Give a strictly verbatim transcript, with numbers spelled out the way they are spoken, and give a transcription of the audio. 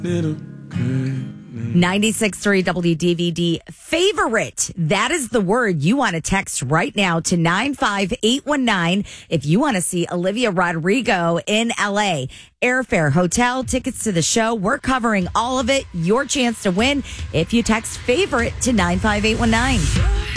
ninety-six point three W D V D favorite. That is the word you want to text right now to nine five eight one nine if you want to see Olivia Rodrigo in L A. Airfare, hotel, tickets to the show. We're covering all of it. Your chance to win if you text favorite to nine five eight one nine.